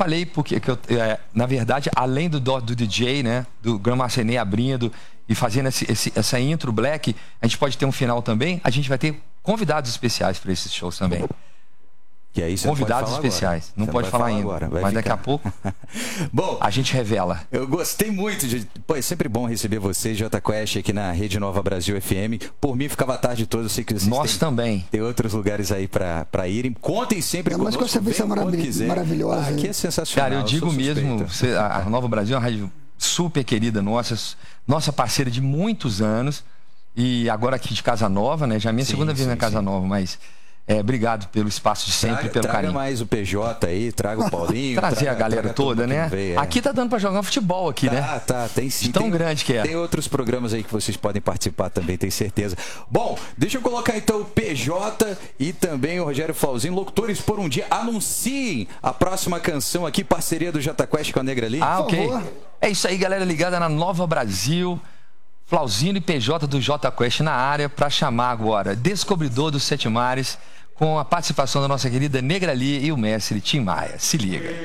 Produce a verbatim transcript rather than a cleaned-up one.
falei, porque que eu, é, na verdade, além do, do D J, né, do Gramacenei abrindo e fazendo esse, esse, essa intro black, a gente pode ter um final também, a gente vai ter convidados especiais para esses shows também. Que aí você Convidados não pode falar especiais. Agora. Não Você pode não falar, falar ainda. Agora. Vai Mas ficar. daqui a pouco Bom, a gente revela. Eu gostei muito de... Pô, é sempre bom receber vocês, Jota Quest, aqui na Rede Nova Brasil F M. Por mim, ficava a tarde toda. Eu sei que vocês Nós têm, também. Tem outros lugares aí pra, pra irem. Contem sempre É, conosco. mas com essa versão maravilhosa. maravilhosa Ah, aqui é sensacional. Cara, eu digo sou mesmo, você, a a Nova Brasil é uma rádio super querida nossa, nossa parceira de muitos anos. E agora aqui de Casa Nova, né? Já é minha Sim, segunda vez sim, na Casa sim. Nova, mas é, obrigado pelo espaço de sempre, Traga, pelo traga carinho. mais o P J aí, traga o Paulinho. Trazer traga, a galera traga todo toda, mundo né? que veio, é. Aqui tá dando pra jogar um futebol aqui, tá, né? Ah, tá, tem sim. De tão tem, grande que é. Tem outros programas aí que vocês podem participar também, tenho certeza. Bom, deixa eu colocar então o P J e também o Rogério Flauzino, locutores por um dia. Anunciem a próxima canção aqui, parceria do Jota Quest com a Negra ali. Ah, Por ok. favor. É isso aí, galera ligada na Nova Brasil. Flauzino e P J do Jota Quest na área para chamar agora Descobridor dos Sete Mares, com a participação da nossa querida Negra Lee e o mestre Tim Maia. Se liga.